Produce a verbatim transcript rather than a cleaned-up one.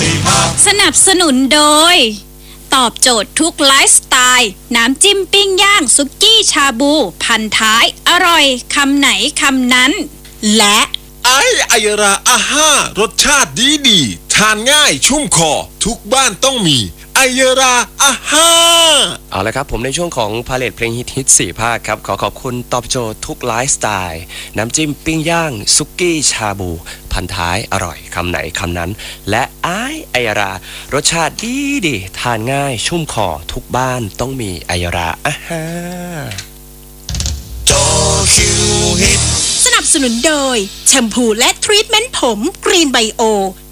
สนับสนุนโดยตอบโจทย์ทุกไลฟ์สไตล์น้ำจิ้มปิ้งย่างซุกี้ชาบูพันท้ายอร่อยคำไหนคำนั้นและไอไอยราอาห้ารสชาติดีดีทานง่ายชุ่มคอทุกบ้านต้องมีไอยราอาห้าเอาละครับผมในช่วงของพาเลทเพลงฮิตฮิตสี่ภาคครับขอขอบคุณตอบโจทย์ทุกไลฟ์สไตล์น้ำจิ้มปิ้งย่างซุกี้ชาบูพันท้ายอร่อยคำไหนคำนั้นและไอไอยรารสชาติดีดีทานง่ายชุ่มคอทุกบ้านต้องมีไอยราอาห้าจอคิวฮิตสนับสนุนโดยแชมพูและทรีทเมนต์ผมกรีนไบโอ